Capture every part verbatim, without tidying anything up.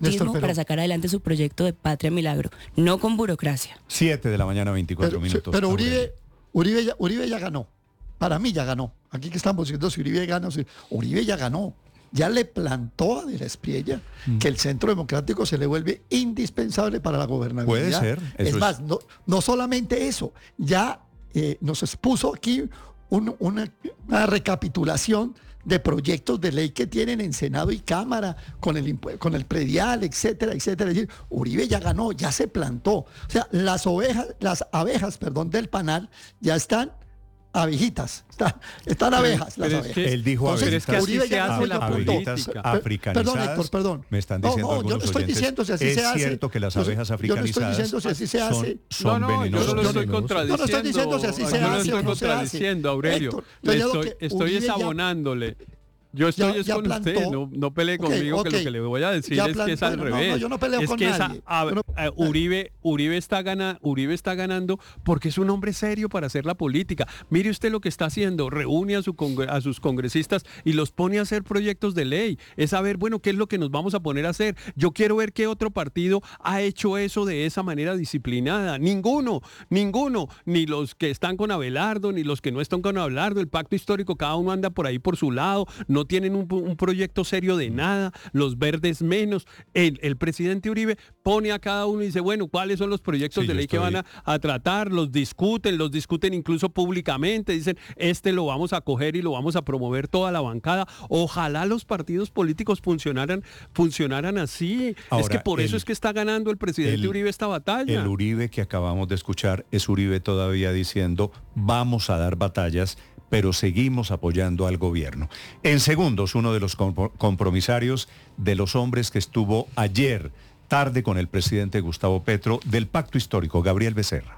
Néstor, pero, para sacar adelante su proyecto de Patria Milagro, no con burocracia. Siete de la mañana, veinticuatro pero, minutos. Pero Uribe, Uribe, ya, Uribe ya ganó. Para mí ya ganó. Aquí que estamos diciendo si Uribe gana, si Uribe ya ganó. Ya le plantó a De la Espriella mm. que el Centro Democrático se le vuelve indispensable para la gobernabilidad. Puede ser. Eso es más, es... No, no solamente eso, ya eh, nos expuso aquí un, una, una recapitulación de proyectos de ley que tienen en Senado y Cámara, con el, con el predial, etcétera, etcétera. Es decir, Uribe ya ganó, ya se plantó. O sea, las ovejas, las abejas, perdón, del panal ya están abejitas, están, están abejas las abejas. Que, él dijo Entonces, abejitas, Uribe ya ganó, la abejitas africanizadas. Perdón, Héctor, perdón. Me están diciendo no, no, algunos yo no estoy oyentes, diciendo si así es se hace. Es cierto que las abejas africanizadas yo no estoy diciendo si así se hace. son, son no, no, venenosas. yo no lo estoy contradiciendo. Yo no estoy diciendo si así se yo hace. no estoy no contradiciendo, Aurelio. Héctor, Le estoy, estoy desabonándole. Yo estoy ya, ya con plantó. usted, no, no pelee okay, conmigo, okay. que lo que le voy a decir ya es plantó, que es al revés. No, no, yo no peleo es con que nadie. Esa, a, no, a, Uribe, Uribe, está gana, Uribe está ganando porque es un hombre serio para hacer la política. Mire usted lo que está haciendo, reúne a, su congre, a sus congresistas y los pone a hacer proyectos de ley. Es saber, bueno, qué es lo que nos vamos a poner a hacer. Yo quiero ver qué otro partido ha hecho eso de esa manera disciplinada. Ninguno, ninguno. Ni los que están con Abelardo, ni los que no están con Abelardo. El pacto histórico, cada uno anda por ahí por su lado. No tienen un, un proyecto serio de nada, los verdes menos. El, el presidente Uribe pone a cada uno y dice, bueno, ¿cuáles son los proyectos sí, de ley estoy... que van a, a tratar? Los discuten, los discuten incluso públicamente, dicen, este lo vamos a coger y lo vamos a promover toda la bancada. Ojalá los partidos políticos funcionaran, funcionaran así. Ahora, es que por el, eso es que está ganando el presidente el, Uribe esta batalla. El Uribe que acabamos de escuchar es Uribe todavía diciendo, vamos a dar batallas, pero seguimos apoyando al gobierno. En segundos, uno de los compromisarios de los hombres que estuvo ayer tarde con el presidente Gustavo Petro del Pacto Histórico, Gabriel Becerra.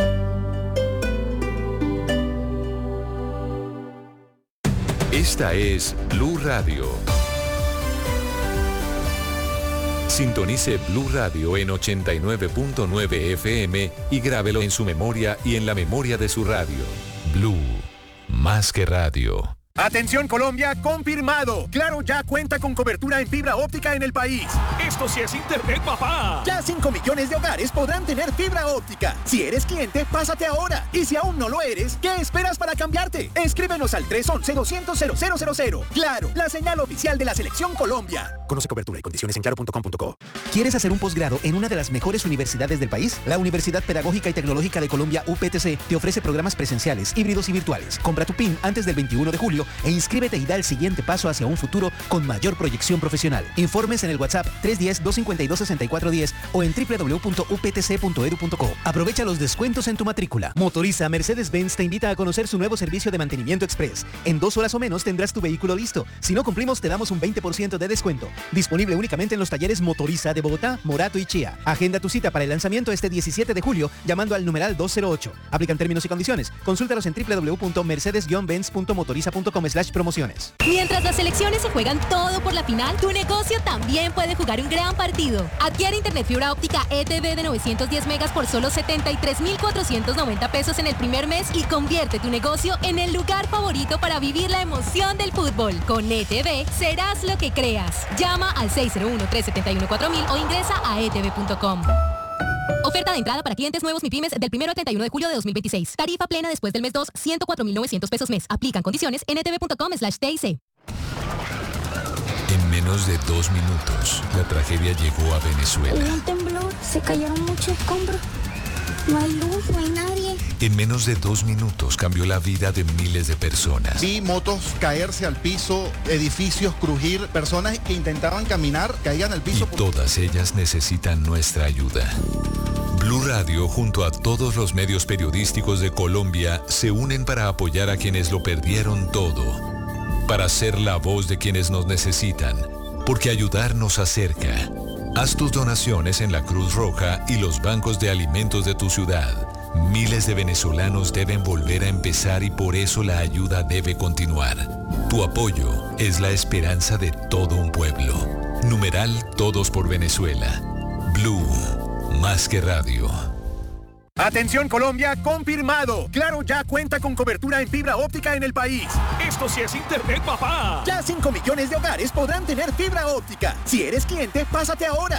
Esta es Blue Radio. Sintonice Blue Radio en ochenta y nueve punto nueve F M y grábelo en su memoria y en la memoria de su radio. Blue. Más que radio. Atención Colombia, confirmado. Claro ya cuenta con cobertura en fibra óptica en el país. Esto sí es internet, papá. Ya cinco millones de hogares podrán tener fibra óptica. Si eres cliente, pásate ahora. Y si aún no lo eres, ¿qué esperas para cambiarte? Escríbenos al tres once, doscientos, cero cero cero cero. Claro, la señal oficial de la Selección Colombia. Conoce cobertura y condiciones en claro punto com punto co. ¿Quieres hacer un posgrado en una de las mejores universidades del país? La Universidad Pedagógica y Tecnológica de Colombia, U P T C, te ofrece programas presenciales, híbridos y virtuales. Compra tu P I N antes del veintiuno de julio e inscríbete y da el siguiente paso hacia un futuro con mayor proyección profesional. Informes en el WhatsApp tres uno cero, dos cinco dos, seis cuatro uno cero o en doble u doble u doble u punto u p t c punto e d u punto co. Aprovecha los descuentos en tu matrícula. Motoriza Mercedes-Benz te invita a conocer su nuevo servicio de mantenimiento express. En dos horas o menos tendrás tu vehículo listo. Si no cumplimos, te damos un veinte por ciento de descuento. Disponible únicamente en los talleres Motoriza de Bogotá, Morato y Chía. Agenda tu cita para el lanzamiento este diecisiete de julio llamando al numeral dos cero ocho. Aplican términos y condiciones. Consúltalos en doble u doble u doble u punto mercedes benz punto motoriza punto com slash promociones. Mientras las selecciones se juegan todo por la final, tu negocio también puede jugar un gran partido. Adquiere internet fibra óptica E T V de novecientos diez megas por solo setenta y tres mil cuatrocientos noventa pesos en el primer mes y convierte tu negocio en el lugar favorito para vivir la emoción del fútbol. Con E T V serás lo que creas. Llama al seis cero uno, tres siete uno, cuatro mil o ingresa a e t v punto com. Oferta de entrada para clientes nuevos MIPYMES del primero al treinta y uno de julio de dos mil veintiséis. Tarifa plena después del mes dos, ciento cuatro mil novecientos pesos mes. Aplican condiciones en e t v punto com slash t i c. En menos de dos minutos, la tragedia llegó a Venezuela. Hubo un temblor, se cayeron muchos escombros. No hay luz, no hay nadie. En menos de dos minutos cambió la vida de miles de personas. Vi motos caerse al piso, edificios crujir, personas que intentaban caminar, caían al piso. Y todas ellas necesitan nuestra ayuda. Blue Radio, junto a todos los medios periodísticos de Colombia, se unen para apoyar a quienes lo perdieron todo. Para ser la voz de quienes nos necesitan, porque ayudar nos acerca. Haz tus donaciones en la Cruz Roja y los bancos de alimentos de tu ciudad. Miles de venezolanos deben volver a empezar y por eso la ayuda debe continuar. Tu apoyo es la esperanza de todo un pueblo. Numeral Todos por Venezuela. Blue, más que radio. Atención Colombia, confirmado. Claro ya cuenta con cobertura en fibra óptica en el país. Esto sí es internet, papá. Ya cinco millones de hogares podrán tener fibra óptica. Si eres cliente, pásate ahora.